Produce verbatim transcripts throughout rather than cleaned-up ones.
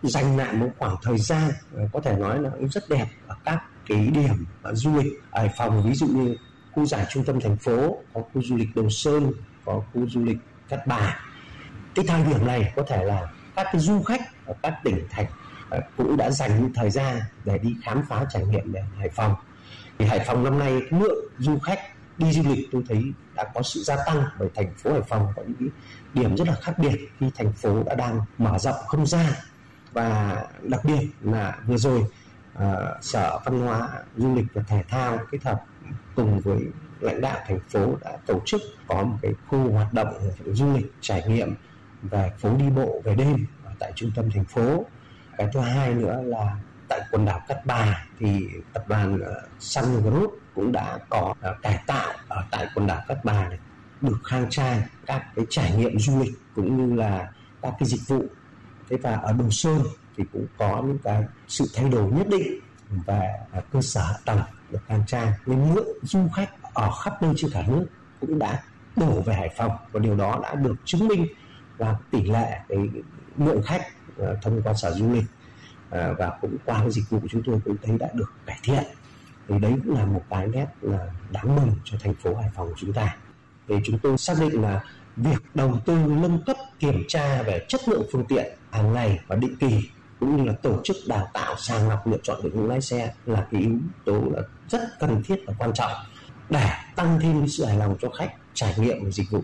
dành lại một khoảng thời gian có thể nói là cũng rất đẹp ở các cái điểm ở du lịch ở Hải Phòng, ví dụ như khu giải trung tâm thành phố, có khu du lịch Đồ Sơn, có khu du lịch Cát Bà. Cái thời điểm này có thể là các cái du khách ở các tỉnh thành cũng đã dành những thời gian để đi khám phá trải nghiệm về Hải Phòng. Thì Hải Phòng năm nay cái lượng du khách đi du lịch tôi thấy đã có sự gia tăng, bởi thành phố Hải Phòng có những điểm rất là khác biệt khi thành phố đã đang mở rộng không gian. Và đặc biệt là vừa rồi uh, Sở Văn hóa Du lịch và Thể thao kết hợp cùng với lãnh đạo thành phố đã tổ chức có một cái khu hoạt động du lịch trải nghiệm về phố đi bộ về đêm ở tại trung tâm thành phố. Cái thứ hai nữa là tại quần đảo Cát Bà thì tập đoàn uh, Sun Group cũng đã có uh, cải tạo ở tại quần đảo Cát Bà này, được khang trang các cái trải nghiệm du lịch cũng như là các cái dịch vụ. Thế và ở Đồ Sơn thì cũng có những cái sự thay đổi nhất định về uh, cơ sở hạ tầng được khang trang, nên lượng du khách ở khắp nơi trên cả nước cũng đã đổ về Hải Phòng, và điều đó đã được chứng minh là tỷ lệ cái lượng khách uh, thông qua sở du lịch À, và cũng qua cái dịch vụ của chúng tôi cũng thấy đã được cải thiện. Thì đấy cũng là một cái nét là đáng mừng cho thành phố Hải Phòng của chúng ta. Thì chúng tôi xác định là việc đầu tư nâng cấp kiểm tra về chất lượng phương tiện hàng ngày và định kỳ, cũng như là tổ chức đào tạo sàng lọc lựa chọn đội ngũ lái xe là cái yếu tố là rất cần thiết và quan trọng để tăng thêm sự hài lòng cho khách trải nghiệm và dịch vụ.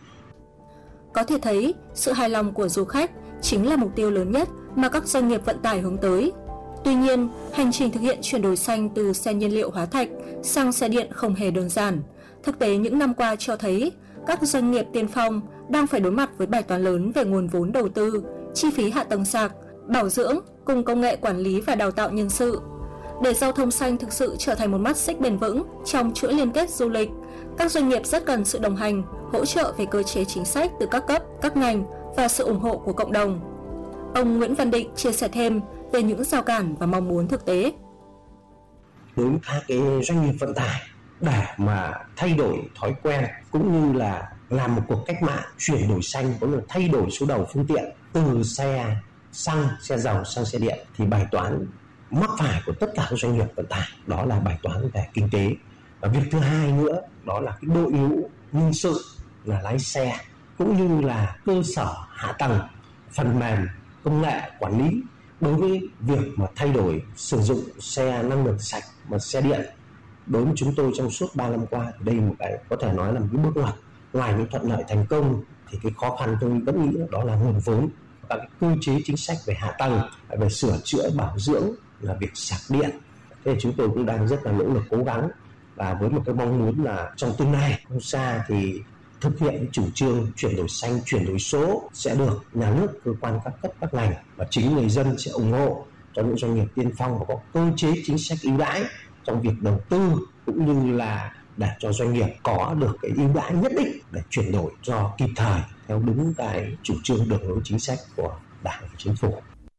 Có thể thấy, sự hài lòng của du khách chính là mục tiêu lớn nhất mà các doanh nghiệp vận tải hướng tới. Tuy nhiên, hành trình thực hiện chuyển đổi xanh từ xe nhiên liệu hóa thạch sang xe điện không hề đơn giản. Thực tế những năm qua cho thấy, các doanh nghiệp tiên phong đang phải đối mặt với bài toán lớn về nguồn vốn đầu tư, chi phí hạ tầng sạc, bảo dưỡng cùng công nghệ quản lý và đào tạo nhân sự. Để giao thông xanh thực sự trở thành một mắt xích bền vững trong chuỗi liên kết du lịch, các doanh nghiệp rất cần sự đồng hành, hỗ trợ về cơ chế chính sách từ các cấp, các ngành và sự ủng hộ của cộng đồng. Ông Nguyễn Văn Định chia sẻ thêm về những rào cản và mong muốn thực tế. Đối với các cái doanh nghiệp vận tải để mà thay đổi thói quen cũng như là làm một cuộc cách mạng chuyển đổi xanh, cũng là thay đổi số đầu phương tiện từ xe xăng, xe dầu sang xe điện, thì bài toán mắc phải của tất cả các doanh nghiệp vận tải đó là bài toán về kinh tế. Và việc thứ hai nữa đó là cái đội ngũ nhân sự là lái xe, cũng như là cơ sở hạ tầng, phần mềm, công nghệ quản lý đối với việc mà thay đổi sử dụng xe năng lượng sạch và xe điện. Đối với chúng tôi trong suốt ba năm qua thì đây một cái có thể nói là một cái bước ngoặt. Ngoài những thuận lợi thành công thì cái khó khăn tôi vẫn nghĩ đó là nguồn vốn, các cái cơ chế chính sách về hạ tầng, về sửa chữa bảo dưỡng, là việc sạc điện. Thế thì chúng tôi cũng đang rất là nỗ lực cố gắng, và với một cái mong muốn là trong tương lai không xa thì thực hiện chủ trương chuyển đổi xanh, chuyển đổi số sẽ được nhà nước, cơ quan các cấp các ngành và chính người dân sẽ ủng hộ cho những doanh nghiệp tiên phong và có cơ chế chính sách ưu đãi trong việc đầu tư, cũng như là để cho doanh nghiệp có được cái ưu đãi nhất định để chuyển đổi cho kịp thời theo đúng cái chủ trương đường lối chính sách của Đảng và Chính phủ.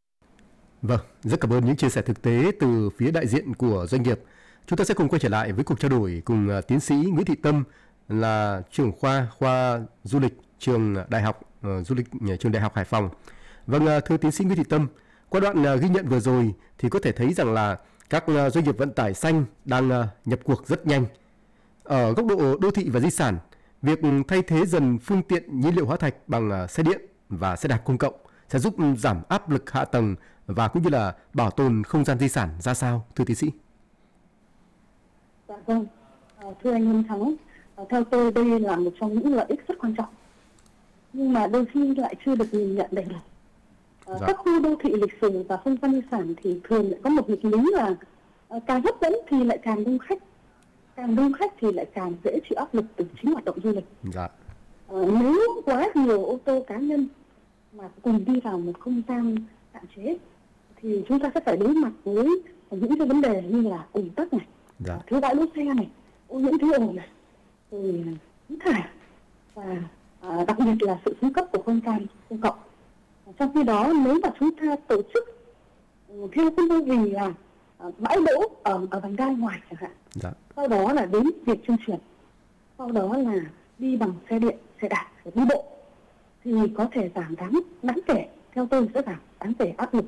Vâng, rất cảm ơn những chia sẻ thực tế từ phía đại diện của doanh nghiệp. Chúng ta sẽ cùng quay trở lại với cuộc trao đổi cùng tiến sĩ Nguyễn Thị Tâm, là trưởng khoa khoa du lịch trường đại học uh, du lịch trường đại học Hải Phòng. Vâng, uh, thưa tiến sĩ Nguyễn Thị Tâm, qua đoạn uh, ghi nhận vừa rồi thì có thể thấy rằng là các uh, doanh nghiệp vận tải xanh đang uh, nhập cuộc rất nhanh. Ở góc độ đô thị và di sản, việc thay thế dần phương tiện nhiên liệu hóa thạch bằng uh, xe điện và xe đạp công cộng sẽ giúp giảm áp lực hạ tầng và cũng như là bảo tồn không gian di sản ra sao, thưa tiến sĩ? Dạ vâng, à, thưa anh Minh Thắng, à, theo tôi đây là một trong những lợi ích rất quan trọng, nhưng mà đôi khi lại chưa được nhìn nhận đầy đủ. À, dạ. Các khu đô thị lịch sử và không gian di sản thì thường lại có một nghịch lý là à, càng hấp dẫn thì lại càng đông khách, càng đông khách thì lại càng dễ chịu áp lực từ chính hoạt động du lịch. Dạ. À, nếu quá nhiều ô tô cá nhân mà cùng đi vào một không gian hạn chế thì chúng ta sẽ phải đối mặt với những cái vấn đề như là ùn tắc này, dạ. thiếu bãi đỗ xe này, ô nhiễm tiếng ồn này, rồi khí thải và à, đặc biệt là sự xuống cấp của không gian công cộng. Trong khi đó nếu mà chúng ta tổ chức theo cái mô hình là à, bãi đỗ ở ở vành đai ngoài chẳng hạn, dạ. sau đó là đến việc trung chuyển, sau đó là đi bằng xe điện, xe đạp, xe đi bộ, thì có thể giảm đáng đáng kể, theo tôi sẽ giảm đáng kể áp lực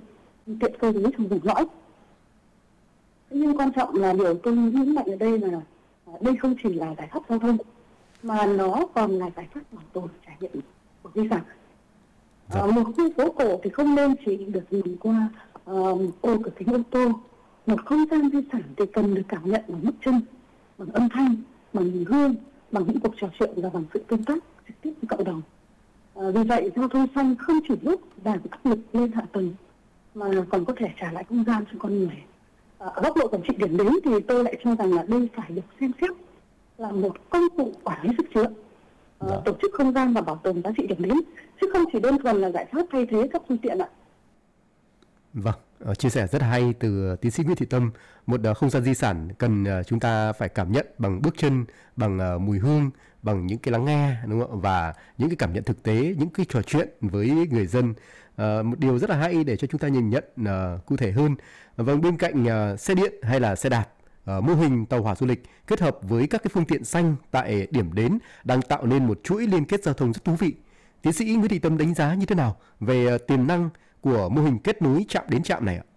tiện cơ giới trong vùng lõi. Nhưng quan trọng là điều tôi nhấn mạnh ở đây là đây không chỉ là giải pháp giao thông mà nó còn là giải pháp bảo tồn trải nghiệm của di sản. Dạ. À, một khu phố cổ thì không nên chỉ được nhìn qua uh, ô cửa kính ô tô. Một không gian di sản thì cần được cảm nhận bằng bước chân, bằng âm thanh, bằng mùi hương, bằng những cuộc trò chuyện và bằng sự tương tác trực tiếp với cộng đồng. À, vì vậy giao thông xanh không chỉ giúp giảm áp lực lên hạ tầng mà còn có thể trả lại không gian cho con người. À, ở góc độ quản trị điểm đến thì tôi lại cho rằng là đây phải được xem xét là một công cụ quản lý sức chứa, à, tổ chức không gian và bảo tồn giá trị điểm đến, chứ không chỉ đơn thuần là giải pháp thay thế các phương tiện ạ. Vâng, chia sẻ rất hay từ tiến sĩ Nguyễn Thị Tâm. Một không gian di sản cần chúng ta phải cảm nhận bằng bước chân, bằng mùi hương, bằng những cái lắng nghe, đúng không? Và những cái cảm nhận thực tế, những cái trò chuyện với người dân. À, một điều rất là hay để cho chúng ta nhìn nhận uh, cụ thể hơn. Vâng, bên cạnh uh, xe điện hay là xe đạp, uh, mô hình tàu hỏa du lịch kết hợp với các cái phương tiện xanh tại điểm đến đang tạo nên một chuỗi liên kết giao thông rất thú vị. Tiến sĩ Nguyễn Thị Tâm đánh giá như thế nào về uh, tiềm năng của mô hình kết nối trạm đến trạm này ạ?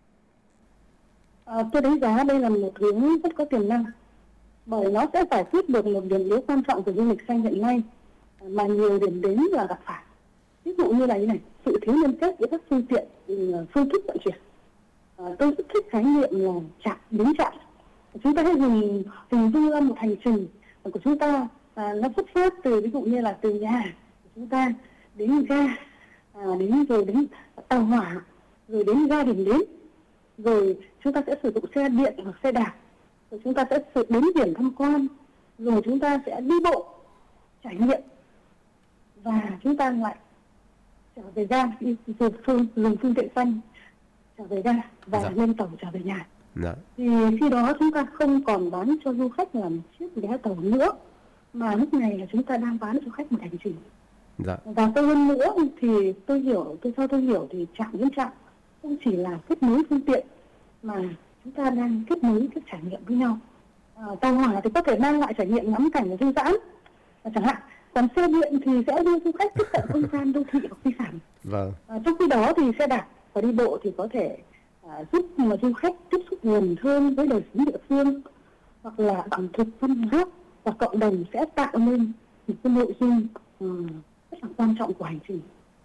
À, tôi đánh giá đây là một hướng rất có tiềm năng, bởi nó sẽ giải quyết được một điểm yếu quan trọng của du lịch xanh hiện nay mà nhiều điểm đến là gặp phải. Ví dụ như là như này, sự thiếu liên kết giữa các phương tiện, phương thức vận chuyển. À, tôi rất thích khái niệm là trạm đến trạm. Chúng ta hãy hình hình dung ra một hành trình của chúng ta, à, nó xuất phát từ ví dụ như là từ nhà của chúng ta đến ga, à, đến rồi đến tàu hỏa, rồi đến ga điểm đến, rồi chúng ta sẽ sử dụng xe điện hoặc xe đạp, rồi chúng ta sẽ đến điểm tham quan, rồi chúng ta sẽ đi bộ trải nghiệm, và chúng ta lại trở về ga, đi dùng phương dùng phương tiện xanh trở về ga và dạ. lên tàu trở về nhà. Dạ. Thì khi đó chúng ta không còn bán cho du khách là một chiếc vé tàu nữa, mà lúc này là chúng ta đang bán cho khách một hành trình. Dạ. Và sâu hơn nữa thì tôi hiểu, tôi theo tôi hiểu thì trạm đến trạm không chỉ là kết nối phương tiện mà chúng ta đang kết nối các trải nghiệm với nhau. À, tàu hỏa thì có thể mang lại trải nghiệm ngắm cảnh và thư giãn, à, chẳng hạn. Còn xe điện thì sẽ đưa du khách tiếp cận không gian đô thị hoặc di sản. Vâng. À, trong khi đó thì xe đạp và đi bộ thì có thể à, giúp mà du khách tiếp xúc gần hơn với đời sống địa phương, hoặc là ẩm thực văn hóa và cộng đồng sẽ tạo nên một cái nội dung uh, rất là quan trọng của hành trình.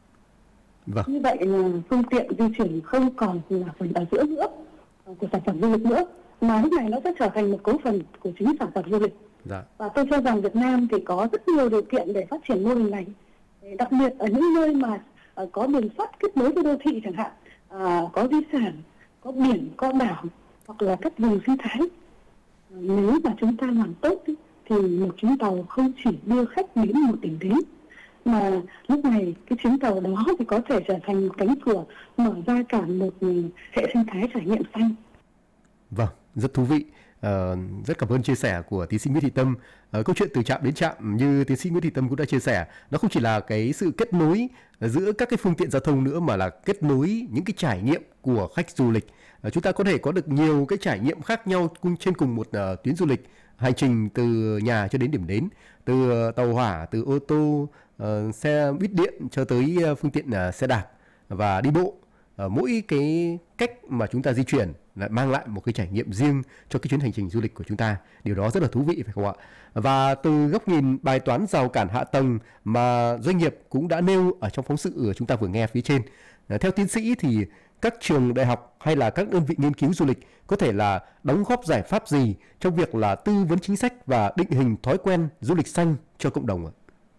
Vâng. Như vậy là phương tiện di chuyển không còn là phần ở giữa nữa uh, của sản phẩm du lịch nữa, mà lúc này nó sẽ trở thành một cấu phần của chính sản phẩm du lịch. Dạ. Và tôi cho rằng Việt Nam thì có rất nhiều điều kiện để phát triển mô hình này, đặc biệt ở những nơi mà uh, có đường sắt kết nối với đô thị chẳng hạn, uh, có di sản, có biển, có đảo, hoặc là các vùng sinh thái. Uh, nếu mà chúng ta làm tốt ý, thì một chuyến tàu không chỉ đưa khách đến một điểm đến, mà lúc này cái chuyến tàu đó thì có thể trở thành một cánh cửa mở ra cả một hệ sinh thái trải nghiệm xanh. Vâng, rất thú vị. Uh, rất cảm ơn chia sẻ của tiến sĩ Nguyễn Thị Tâm. Uh, câu chuyện từ trạm đến trạm như tiến sĩ Nguyễn Thị Tâm cũng đã chia sẻ, nó không chỉ là cái sự kết nối giữa các cái phương tiện giao thông nữa, mà là kết nối những cái trải nghiệm của khách du lịch. Uh, chúng ta có thể có được nhiều cái trải nghiệm khác nhau trên cùng một uh, tuyến du lịch, hành trình từ nhà cho đến điểm đến, từ uh, tàu hỏa, từ ô tô, uh, xe buýt điện cho tới uh, phương tiện uh, xe đạp và đi bộ. Uh, mỗi cái cách mà chúng ta di chuyển lại mang lại một cái trải nghiệm riêng cho cái chuyến hành trình du lịch của chúng ta. Điều đó rất là thú vị phải không ạ? Và từ góc nhìn bài toán rào cản hạ tầng mà doanh nghiệp cũng đã nêu ở trong phóng sự chúng ta vừa nghe phía trên, theo tiến sĩ thì các trường đại học hay là các đơn vị nghiên cứu du lịch có thể là đóng góp giải pháp gì trong việc là tư vấn chính sách và định hình thói quen du lịch xanh cho cộng đồng ạ?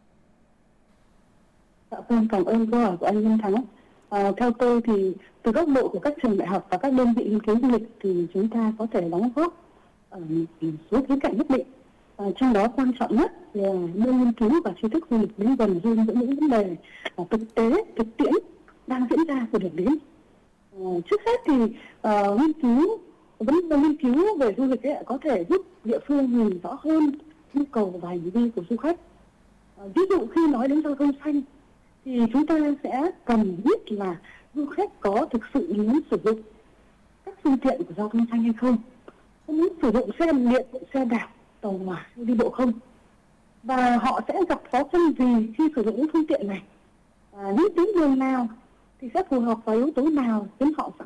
Dạ vâng, cảm ơn câu hỏi của anh Nhân Thắng. À, theo tôi thì từ góc độ của các trường đại học và các đơn vị nghiên cứu du lịch thì chúng ta có thể đóng góp ở một số khía cạnh nhất định. À, trong đó quan trọng nhất là đưa nghiên cứu và tri thức du lịch đến gần hơn với những vấn đề à, thực tế, thực tiễn đang diễn ra của điểm đến. À, trước hết thì uh, nghiên cứu vấn đề nghiên cứu về du lịch ấy, có thể giúp địa phương nhìn rõ hơn nhu cầu và hành vi của du khách. À, ví dụ khi nói đến giao thông xanh thì chúng ta sẽ cần biết là du khách có thực sự muốn sử dụng các phương tiện của giao thông xanh hay không, có muốn sử dụng xe điện, xe đạp, tàu hỏa, đi bộ không, và họ sẽ gặp khó khăn gì khi sử dụng những phương tiện này, à, những tuyến đường nào thì sẽ phù hợp với yếu tố nào khiến họ sẵn